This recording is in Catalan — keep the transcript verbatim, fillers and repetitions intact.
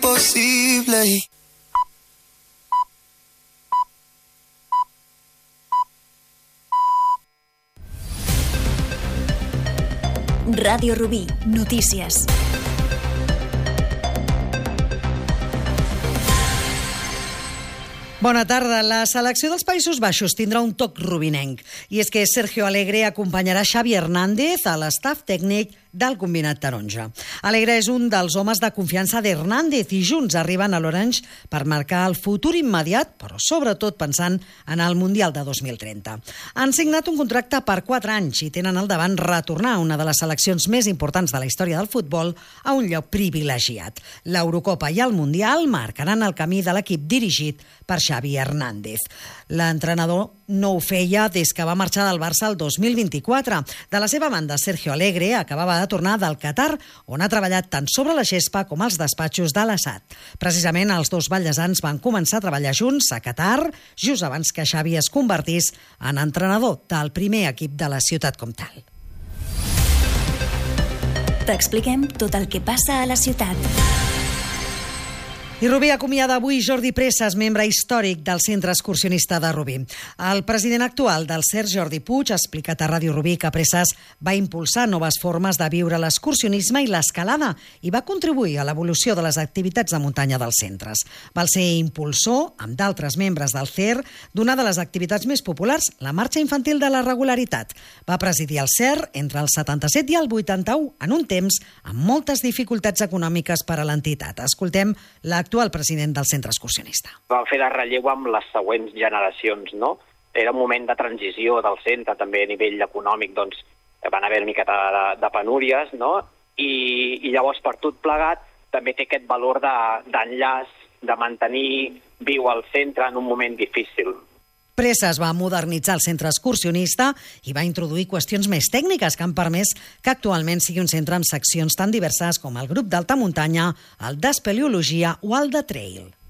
Posible. Ràdio Rubí, notícies. Bona tarda. La selecció dels Països Baixos tindrà un toc rubinenc. I és que Sergio Alegre acompanyarà Xavi Hernández a l'estaf tècnic del combinat taronja. Alegre és un dels homes de confiança d'Hernández i junts arriben a l'Orange per marcar el futur immediat, però sobretot pensant en el Mundial de dos mil trenta. Han signat un contracte per quatre anys i tenen al davant retornar a una de les seleccions més importants de la història del futbol a un lloc privilegiat. L'Eurocopa i el Mundial marcaran el camí de l'equip dirigit per Xavi Hernández. L'entrenador no ho feia des que va marxar del Barça el dos mil vint-i-quatre. De la seva banda, Sergio Alegre acabava de tornar del Qatar, on ha treballat tant sobre la gespa com als despatxos de l'Assad. Precisament els dos ballesans van començar a treballar junts a Qatar, just abans que Xavi es convertís en entrenador del primer equip de la ciutat com tal. T'expliquem tot el que passa a la ciutat. I Rubí acomiada avui Jordi Presas, membre històric del Centre Excursionista de Rubí. El president actual del C E R, Jordi Puig, ha explicat a Ràdio Rubí que Presas va impulsar noves formes de viure l'excursionisme i l'escalada i va contribuir a l'evolució de les activitats de muntanya dels centres. Va ser impulsor, amb d'altres membres del C E R, d'una de les activitats més populars, la marxa infantil de la regularitat. Va presidir el C E R entre el setanta-set i el vuitanta-u, en un temps amb moltes dificultats econòmiques per a l'entitat. Escoltem la actual president del centre excursionista. Vam fer de relleu amb les següents generacions, no? Era un moment de transició del centre, també a nivell econòmic, doncs, van haver una miqueta de, de penúries, no? I, i llavors, per tot plegat, també té aquest valor de, d'enllaç, de mantenir viu el centre en un moment difícil. Presas va modernitzar el centre excursionista i va introduir qüestions més tècniques que han permès que actualment sigui un centre amb seccions tan diverses com el grup d'alta muntanya, el d'espeleologia o el de trail.